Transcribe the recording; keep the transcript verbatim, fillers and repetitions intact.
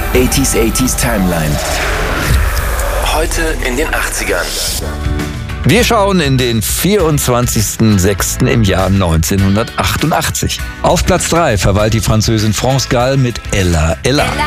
achtziger achtziger Timeline. Heute in den achtzigern. Wir schauen in den vierundzwanzigsten sechsten im Jahr neunzehnhundertachtundachtzig. Auf Platz drei verweilt die Französin France Gall mit Ella Ella.